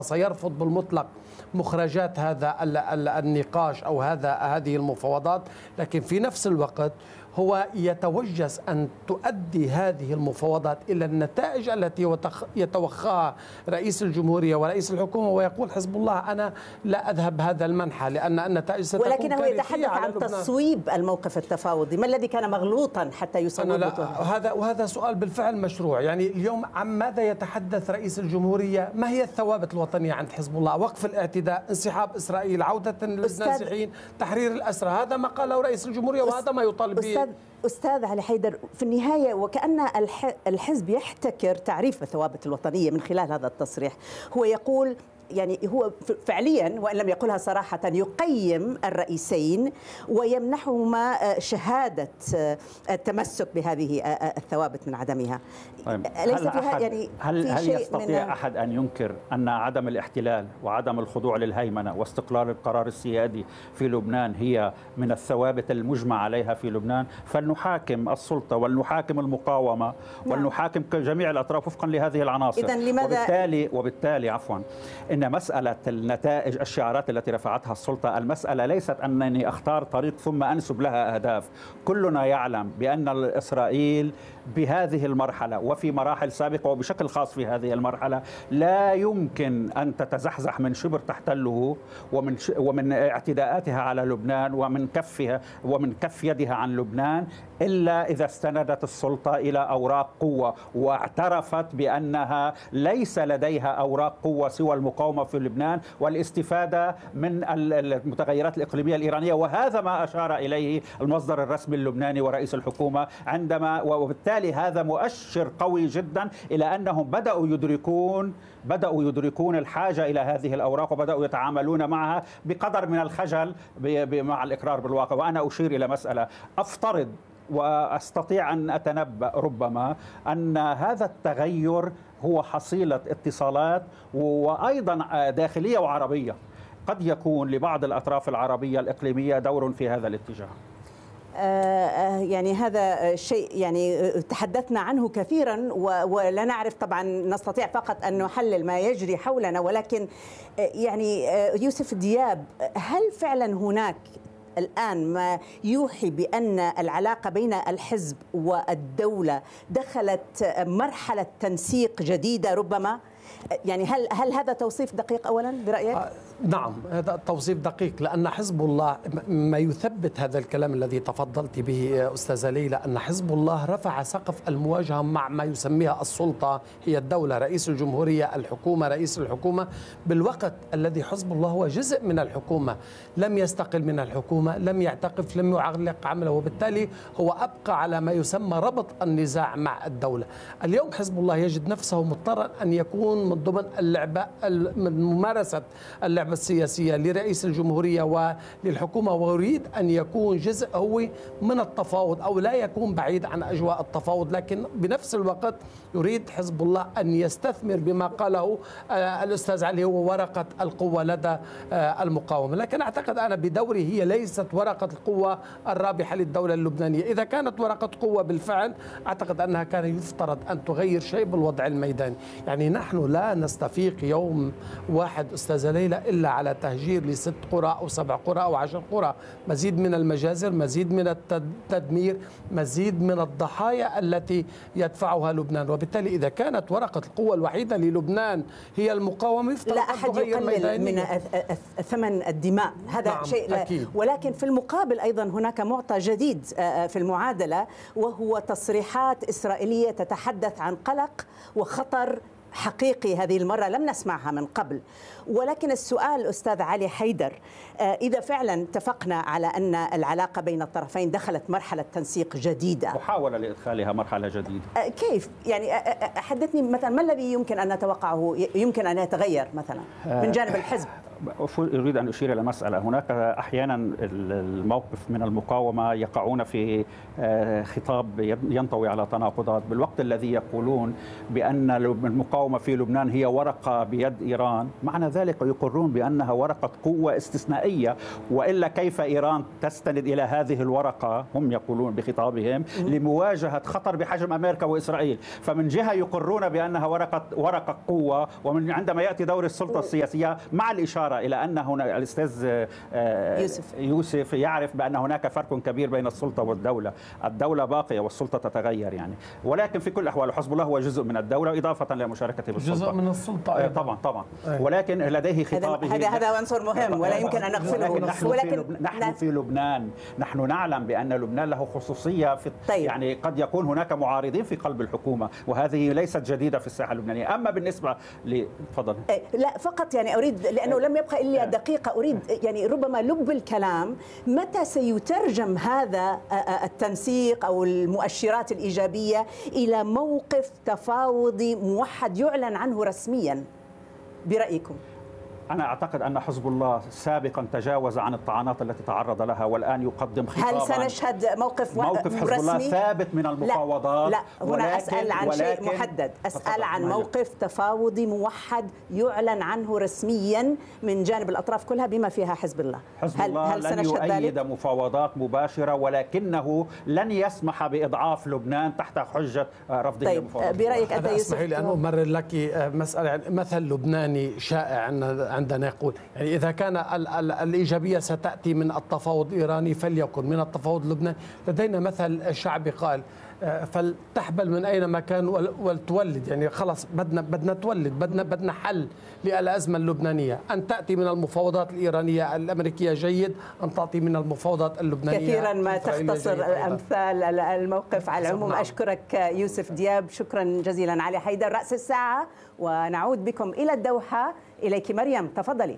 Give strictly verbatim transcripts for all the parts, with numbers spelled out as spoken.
سيرفض بالمطلق مخرجات هذا النقاش أو هذا هذه المفاوضات، لكن في نفس الوقت هو يتوجس أن تؤدي هذه المفاوضات إلى النتائج التي يتوخاها رئيس الجمهورية ورئيس الحكومة، ويقول حزب الله أنا لا أذهب هذا المنحى لأن النتائج ستكون كارثية. ولكنه يتحدث عن تصويب الموقف التفاوضي، ما الذي كان مغلوطا حتى يصوبه؟ هذا وهذا سؤال بالفعل مشروع. يعني اليوم عن ماذا يتحدث رئيس الجمهورية؟ ما هي الثوابت الوطنية عند حزب الله؟ وقف الاعتداء، انسحاب إسرائيل، عودة للنازحين، تحرير الأسرى، هذا ما قاله رئيس الجمهورية وهذا ما يطالب به. أستاذ علي حيدر، في النهاية وكأن الحزب يحتكر تعريف الثوابت الوطنية من خلال هذا التصريح. هو يقول يعني هو فعليا وإن لم يقلها صراحة يقيم الرئيسين ويمنحهما شهادة التمسك بهذه الثوابت من عدمها. طيب. ليس هل فيها أحد يعني هل, في هل شيء يستطيع من أحد أن ينكر أن عدم الاحتلال وعدم الخضوع للهيمنة واستقرار القرار السيادي في لبنان هي من الثوابت المجمع عليها في لبنان؟ فلنحاكم السلطة ولنحاكم المقاومة ولنحاكم جميع الأطراف وفقا لهذه العناصر. إذن لماذا وبالتالي وبالتالي عفوا إن مسألة النتائج الشعارات التي رفعتها السلطة، المسألة ليست أنني أختار طريق ثم أنسب لها أهداف. كلنا يعلم بأن إسرائيل بهذه المرحلة وفي مراحل سابقة وبشكل خاص في هذه المرحلة لا يمكن أن تتزحزح من شبر تحتله ومن ومن اعتداءاتها على لبنان ومن كفها ومن كف يدها عن لبنان إلا إذا استندت السلطة إلى أوراق قوة واعترفت بأنها ليس لديها أوراق قوة سوى المقاومة في لبنان والاستفادة من المتغيرات الإقليمية الإيرانية. وهذا ما أشار إليه المصدر الرسمي اللبناني ورئيس الحكومة عندما وبالتالي هذا مؤشر قوي جدا إلى أنهم بدأوا يدركون بدأوا يدركون الحاجة إلى هذه الأوراق وبدأوا يتعاملون معها بقدر من الخجل مع الإقرار بالواقع. وأنا أشير إلى مسألة أفترض وأستطيع أن أتنبأ ربما أن هذا التغير هو حصيلة اتصالات وأيضا داخلية وعربية. قد يكون لبعض الأطراف العربية الإقليمية دور في هذا الاتجاه. يعني هذا شيء يعني تحدثنا عنه كثيرا ولا نعرف طبعا، نستطيع فقط أن نحلل ما يجري حولنا. ولكن يعني يوسف دياب، هل فعلا هناك الآن ما يوحي بأن العلاقة بين الحزب والدولة دخلت مرحلة تنسيق جديدة ربما؟ يعني هل هل هذا توصيف دقيق أولا برأيك؟ آه نعم، هذا توصيف دقيق، لأن حزب الله ما يثبت هذا الكلام الذي تفضلت به أستاذة ليلى، أن حزب الله رفع سقف المواجهة مع ما يسميها السلطة هي الدولة، رئيس الجمهورية، الحكومة، رئيس الحكومة، بالوقت الذي حزب الله هو جزء من الحكومة، لم يستقل من الحكومة، لم يعتقف، لم يعلق عمله، وبالتالي هو أبقى على ما يسمى ربط النزاع مع الدولة. اليوم حزب الله يجد نفسه مضطرا أن يكون من ضمن اللعبة من ممارسة اللعبة السياسية لرئيس الجمهورية وللحكومة، ويريد أن يكون جزء هو من التفاوض أو لا يكون بعيد عن أجواء التفاوض. لكن بنفس الوقت يريد حزب الله أن يستثمر بما قاله الأستاذ علي هو ورقة القوة لدى المقاومة. لكن أعتقد أنا بدوره هي ليست ورقة القوة الرابحة للدولة اللبنانية. إذا كانت ورقة قوة بالفعل أعتقد أنها كان يفترض أن تغير شيء بالوضع الميداني. يعني نحن لا نستفيق يوم واحد أستاذة ليلى إلا على تهجير لست قرى أو سبع قرى أو عشر قرى، مزيد من المجازر، مزيد من التدمير، مزيد من الضحايا التي يدفعها لبنان. وبالتالي إذا كانت ورقة القوة الوحيدة للبنان هي المقاومة يفترض لا أحد يقلل من ثمن الدماء، هذا نعم شيء لا. ولكن في المقابل أيضا هناك معطى جديد في المعادلة، وهو تصريحات إسرائيلية تتحدث عن قلق وخطر حقيقي هذه المرة لم نسمعها من قبل. ولكن السؤال أستاذ علي حيدر، إذا فعلا اتفقنا على أن العلاقة بين الطرفين دخلت مرحلة تنسيق جديدة، محاولة لإدخالها مرحلة جديدة، كيف؟ يعني حدثني مثلا ما الذي يمكن أن نتوقعه يمكن أن يتغير مثلا من جانب الحزب؟ أريد أن أشير إلى مسألة. هناك أحيانا الموقف من المقاومة يقعون في خطاب ينطوي على تناقضات، بالوقت الذي يقولون بأن المقاومة في لبنان هي ورقة بيد إيران، معنى ذلك يقرون بأنها ورقة قوة استثنائية، وإلا كيف إيران تستند إلى هذه الورقة، هم يقولون بخطابهم، لمواجهة خطر بحجم أمريكا وإسرائيل. فمن جهة يقرون بأنها ورقة ورقة قوة، ومن عندما يأتي دور السلطة السياسية، مع الإشارة إلى أن هنا الأستاذ يوسف. يوسف يعرف بأن هناك فرق كبير بين السلطة والدولة. الدولة باقية والسلطة تتغير يعني، ولكن في كل الأحوال حزب الله هو جزء من الدولة إضافة لمشاركته بالسلطة. جزء من السلطة أيضا. طبعا طبعا أيه. ولكن لديه خطابه، هذا هذا عنصر مهم ولا يمكن أن نغفله. ولكن نحن, ولكن في, لب... نحن في لبنان نحن نعلم بأن لبنان له خصوصية في طيب. يعني قد يكون هناك معارضين في قلب الحكومة، وهذه ليست جديدة في الساحة اللبنانية. أما بالنسبة ل تفضل. لا فقط يعني أريد، لأنه لم يبقى إلا دقيقة، أريد يعني ربما لب الكلام متى سيترجم هذا التنسيق أو المؤشرات الإيجابية إلى موقف تفاوضي موحد يعلن عنه رسميا برأيكم؟ أنا أعتقد أن حزب الله سابقا تجاوز عن الطعنات التي تعرض لها، والآن يقدم خطابا. هل سنشهد موقف موقف حزب رسمي؟ الله ثابت من المفاوضات. لا, لا هنا ولكن أسأل عن شيء محدد، أسأل عن موقف تفاوضي موحد يعلن عنه رسميا من جانب الأطراف كلها بما فيها حزب الله. حزب الله هل لن يؤيد ذلك؟ مفاوضات مباشرة، ولكنه لن يسمح بإضعاف لبنان تحت حجة رفضه طيب للمفاوضات. برأيك أنت يوسف؟ اسمحي لي أن أمرر لك مسألة، يعني مثل لبناني شائع عندنا يقول يعني إذا كان ال ال الإيجابية ستأتي من التفاوض الإيراني فليكن من التفاوض اللبناني. لدينا مثل شعبي قال فلتحبل من أينما كان ولتولد، يعني خلاص بدنا بدنا تولد، بدنا بدنا حل للأزمة اللبنانية. أن تأتي من المفاوضات الإيرانية الأمريكية جيد، أن تأتي من المفاوضات اللبنانية كثيرا ما تختصر أمثال الموقف على العموم. أشكرك يوسف دياب، شكرا جزيلا. علي حيدر رأس الساعة، ونعود بكم إلى الدوحة. إليك مريم، تفضلي.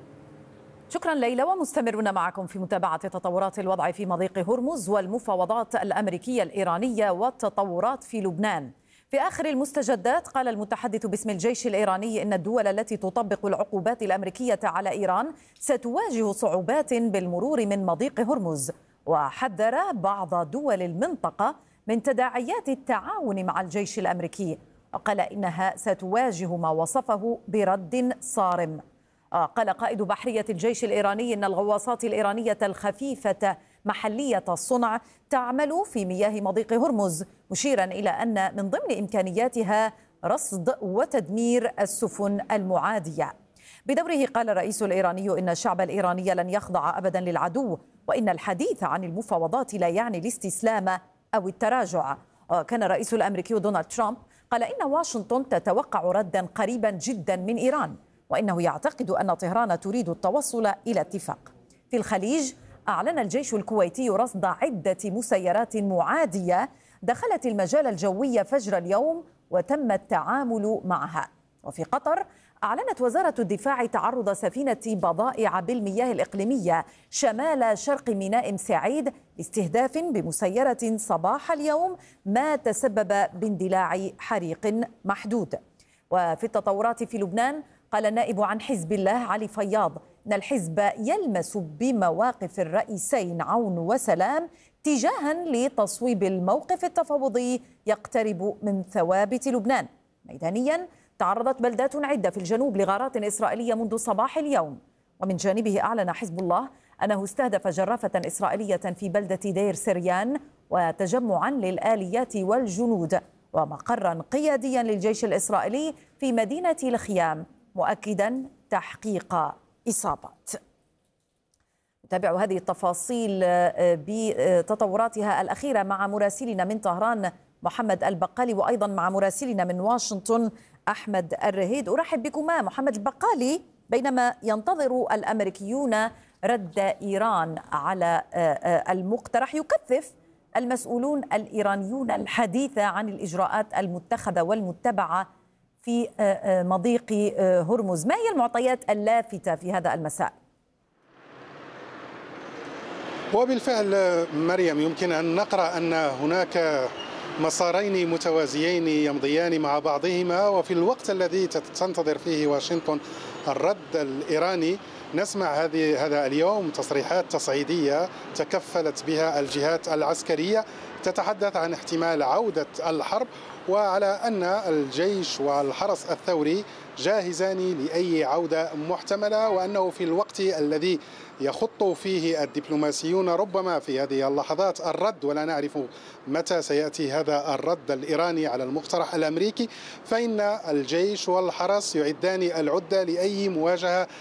شكرا ليلى، ومستمرون معكم في متابعة تطورات الوضع في مضيق هرمز والمفاوضات الأمريكية الإيرانية والتطورات في لبنان. في آخر المستجدات قال المتحدث باسم الجيش الإيراني إن الدول التي تطبق العقوبات الأمريكية على إيران ستواجه صعوبات بالمرور من مضيق هرمز، وحذر بعض دول المنطقة من تداعيات التعاون مع الجيش الأمريكي، وقال إنها ستواجه ما وصفه برد صارم. قال قائد بحرية الجيش الإيراني إن الغواصات الإيرانية الخفيفة محلية الصنع تعمل في مياه مضيق هرمز، مشيرا إلى أن من ضمن إمكانياتها رصد وتدمير السفن المعادية. بدوره قال الرئيس الإيراني إن الشعب الإيراني لن يخضع أبدا للعدو، وإن الحديث عن المفاوضات لا يعني الاستسلام أو التراجع. كان الرئيس الأمريكي دونالد ترامب قال إن واشنطن تتوقع ردا قريبا جدا من إيران، وإنه يعتقد أن طهران تريد التوصل إلى اتفاق. في الخليج أعلن الجيش الكويتي رصد عدة مسيرات معادية دخلت المجال الجوي فجر اليوم وتم التعامل معها. وفي قطر أعلنت وزارة الدفاع تعرض سفينة بضائع بالمياه الإقليمية شمال شرق ميناء سعيد لاستهداف بمسيرة صباح اليوم، ما تسبب باندلاع حريق محدود. وفي التطورات في لبنان قال النائب عن حزب الله علي فياض أن الحزب يلمس بمواقف الرئيسين عون وسلام تجاها لتصويب الموقف التفاوضي يقترب من ثوابت لبنان. ميدانيا تعرضت بلدات عدة في الجنوب لغارات إسرائيلية منذ صباح اليوم. ومن جانبه أعلن حزب الله أنه استهدف جرافة إسرائيلية في بلدة دير سريان وتجمعا للآليات والجنود ومقرا قياديا للجيش الإسرائيلي في مدينة الخيام، مؤكدا تحقيق إصابات. نتابع هذه التفاصيل بتطوراتها الأخيرة مع مراسلنا من طهران محمد البقالي، وأيضا مع مراسلنا من واشنطن أحمد الرهيد. أرحب بكما محمد البقالي. بينما ينتظر الأمريكيون رد إيران على المقترح، يكثف المسؤولون الإيرانيون الحديث عن الإجراءات المتخذة والمتبعة في مضيق هرمز. ما هي المعطيات اللافتة في هذا المساء؟ وبالفعل مريم يمكن أن نقرأ أن هناك مسارين متوازيين يمضيان مع بعضهما، وفي الوقت الذي تنتظر فيه واشنطن الرد الإيراني نسمع هذه هذا اليوم تصريحات تصعيدية تكفلت بها الجهات العسكرية تتحدث عن احتمال عودة الحرب، وعلى أن الجيش والحرس الثوري جاهزان لأي عودة محتملة، وأنه في الوقت الذي يخط فيه الدبلوماسيون ربما في هذه اللحظات الرد، ولا نعرف متى سيأتي هذا الرد الإيراني على المقترح الأمريكي، فإن الجيش والحرس يعدان العدة لأي مواجهة